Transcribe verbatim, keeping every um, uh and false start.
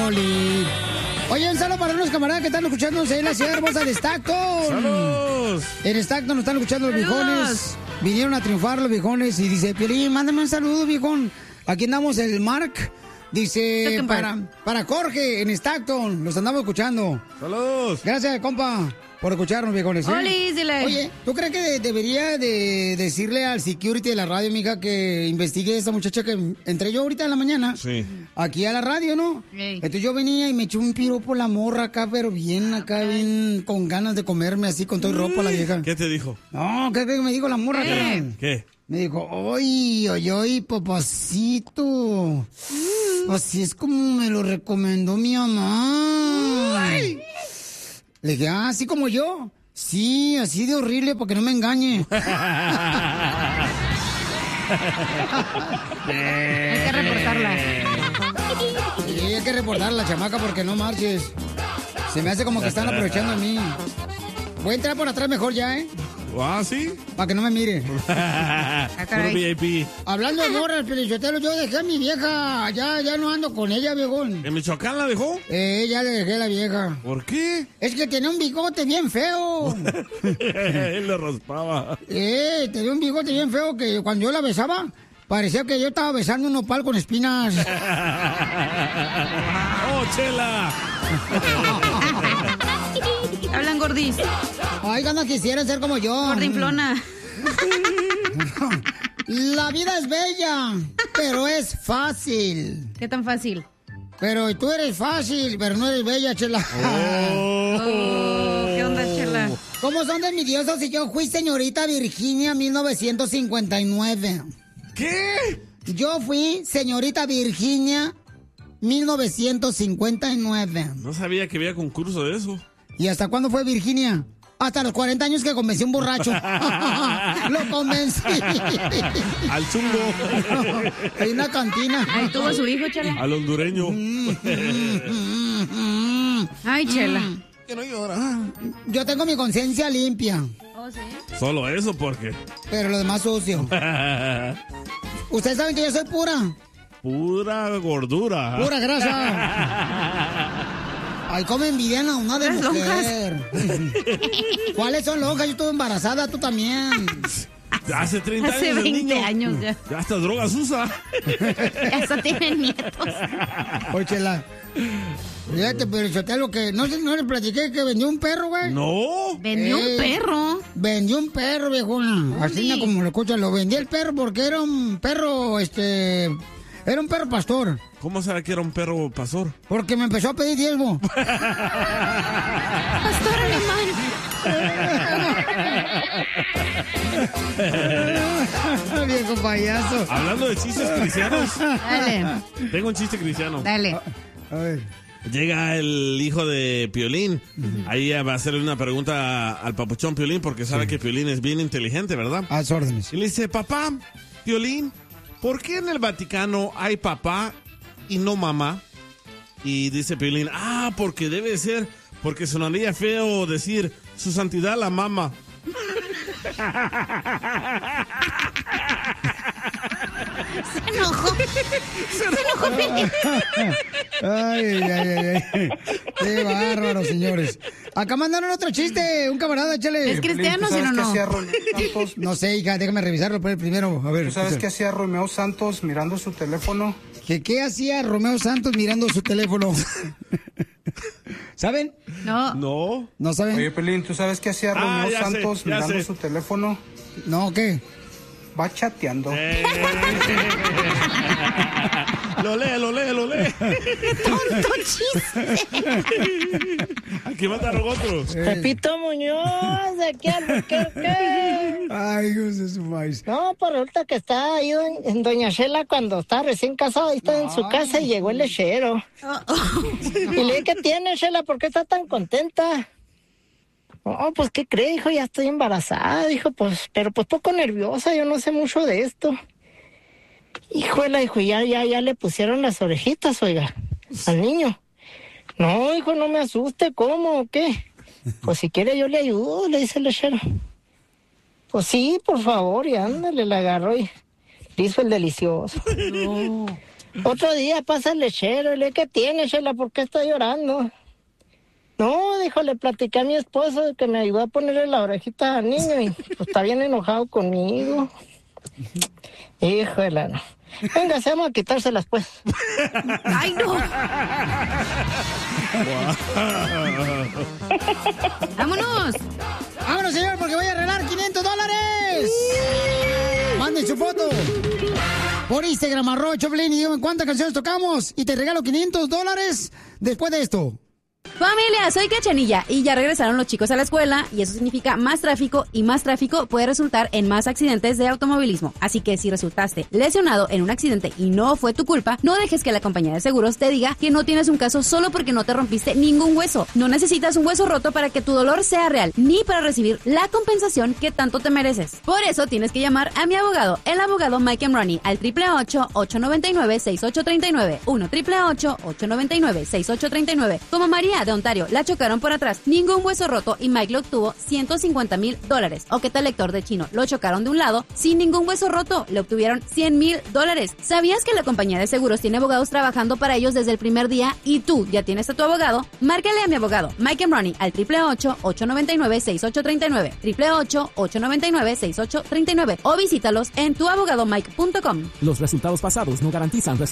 Piolín. Oye, un saludo para unos camaradas que están escuchándonos en la ciudad hermosa de Stockton. ¡Saludos! En Stockton nos están escuchando los ¡Saludos! viejones. Vinieron a triunfar los viejones y dice, Piolín, mándame un saludo, viejón. Aquí andamos el Mark. Dice, Stockton para, Park. para Jorge en Stockton. Los andamos escuchando. ¡Saludos! Gracias, compa, por escucharnos, viejones. ¿eh? Olis, dile. Oye, ¿tú crees que de- debería de decirle al security de la radio, mija, que investigue a esa muchacha que entré yo ahorita en la mañana? Sí. Aquí a la radio, ¿no? Ey. Entonces yo venía y me eché un piropo la morra acá, pero bien acá, bien con ganas de comerme así con todo el ropa la vieja. ¿Qué te dijo? No, ¿qué crees que me dijo la morra, ¿Qué? carnal? ¿Qué? Me dijo, ¡ay, ay, ay, papacito! Así es como me lo recomendó mi mamá. Le dije, ah, así como yo. Sí, así de horrible, para que no me engañe. Hay que reportarla. Sí, hay que reportar a la chamaca porque no marches. Se me hace como que están aprovechando de mí. Voy a entrar por atrás mejor ya, ¿eh? ¿Ah, sí? Para que no me mire. Puro caray. V I P. Hablando de morras, Pelichotelo, yo dejé a mi vieja. Ya, ya no ando con ella, viejón. ¿En Michoacán la dejó? Eh, ya le dejé a la vieja. ¿Por qué? Es que tenía un bigote bien feo. Él le raspaba. Eh, tenía un bigote bien feo que cuando yo la besaba, parecía que yo estaba besando un nopal con espinas. ¡Oh, Chela! Hablan gordis. Ay, ganas quisiera ser como yo. Gordinflona. La vida es bella, pero es fácil. ¿Qué tan fácil? Pero tú eres fácil, pero no eres bella, Chela. Oh, ¿qué onda, Chela? ¿Cómo son de envidiosos si yo fui señorita Virginia mil novecientos cincuenta y nueve? ¿Qué? Yo fui señorita Virginia mil novecientos cincuenta y nueve. No sabía que había concurso de eso. ¿Y hasta cuándo fue Virginia? Hasta los cuarenta años que convencí a un borracho. Lo convencí. Al chungo. En una cantina. Ahí tuvo su hijo, Chela. Al hondureño. Ay, Chela. Que no llora. Yo tengo mi conciencia limpia, Oh, ¿sí? Solo eso, porque. pero lo demás sucio. Ustedes saben que yo soy pura. Pura gordura. Pura grasa. Ay, cómo envidian a una de Las mujer. ¿Cuáles son lonjas? Yo estuve embarazada, tú también. Hace treinta Hace años el veinte niño. años ya. Ya hasta drogas usa. Ya hasta tienen nietos. Oye, Chela. Fíjate, pero yo te lo que... No sé, no le platiqué que vendió un perro, güey. No. Vendió Eh. un perro. Vendió un perro, viejona. Así Sí. no como lo escuchan. Lo vendí el perro porque era un perro, este... Era un perro pastor. ¿Cómo sabe que era un perro pastor? Porque me empezó a pedir diezmo. Pastor alemán. Viejo payaso. Hablando de chistes cristianos, Dale, tengo un chiste cristiano. dale. A ver. Llega el hijo de Piolín. Ahí va a hacerle una pregunta al papuchón Piolín porque sabe que Piolín es bien inteligente, ¿verdad? A sus órdenes. Y le dice, papá, Piolín, ¿por qué en el Vaticano hay papá y no mamá? Y dice Piolín, ah, porque debe ser, porque sonaría feo decir, su santidad la mama. Se enojó. Se enojó. Ay, ay, ay, ay. Qué bárbaro, señores. Acá mandaron otro chiste. Un camarada, échale. Es cristiano, ¿Tú si sabes no, qué no. hacía Romeo Santos? No sé, hija, déjame revisarlo pues, primero. A ver. ¿Tú sabes escucha. qué hacía Romeo Santos mirando su teléfono? ¿Qué, ¿Qué hacía Romeo Santos mirando su teléfono? ¿Saben? No. No. ¿No saben? Oye, Pelín, ¿tú sabes qué hacía Ah, Romeo ya sé, Santos ya mirando sé. su teléfono? ¿No qué? Va chateando. Eh. Lo lee, lo lee, lo lee. Tonto chiste. Aquí mandaron otro. Pepito Muñoz, de aquí al Albuquerque. Ay, hijos de su maíz. No, pues resulta que está ahí doñ- en Doña Shela cuando está recién casada, ahí está en su casa y llegó el lechero. Y le dije, ¿qué tiene, Shela? ¿Por qué está tan contenta? Oh, pues, ¿qué cree, hijo? Ya estoy embarazada, dijo, pues, pero pues poco nerviosa, yo no sé mucho de esto. Híjole, hijo, ya, ya, ya le pusieron las orejitas, oiga, al niño. No, hijo, no me asuste, ¿cómo o qué? Pues si quiere yo le ayudo, le dice el lechero. Pues sí, por favor, y ándale, la agarró y le hizo el delicioso. No. Otro día pasa el lechero y le, ¿qué tiene, Chela? ¿Por qué está llorando? No, dijo, le platicé a mi esposo que me ayudó a ponerle la orejita al niño y pues está bien enojado conmigo. Híjole, no. Venga, se vamos a quitárselas, pues. ¡Ay, no! ¡Vámonos! ¡Vámonos, señor, porque voy a arreglar quinientos dólares! ¡Manden su foto! Por Instagram, arroba Choplin, y dígame cuántas canciones tocamos y te regalo quinientos dólares después de esto. Familia, soy Cachanilla y ya regresaron los chicos a la escuela y eso significa más tráfico y más tráfico puede resultar en más accidentes de automovilismo. Así que si resultaste lesionado en un accidente y no fue tu culpa, no dejes que la compañía de seguros te diga que no tienes un caso solo porque no te rompiste ningún hueso. No necesitas un hueso roto para que tu dolor sea real, ni para recibir la compensación que tanto te mereces. Por eso tienes que llamar a mi abogado, el abogado Mike Emroni, al triple ocho, ocho nueve nueve, seis ocho tres nueve, uno triple ocho, ocho nueve nueve, seis ocho tres nueve. Como María de Ontario, la chocaron por atrás, ningún hueso roto y Mike le obtuvo ciento cincuenta mil dólares. O que tal lector de chino, lo chocaron de un lado, sin ningún hueso roto, le obtuvieron cien mil dólares. ¿Sabías que la compañía de seguros tiene abogados trabajando para ellos desde el primer día y tú ya tienes a tu abogado? Márcale a mi abogado, Mike Emroni, al triple ocho, ocho nueve nueve, seis ocho tres nueve, triple ocho, ocho nueve nueve, seis ocho tres nueve o visítalos en tu abogado mike punto com. Los resultados pasados no garantizan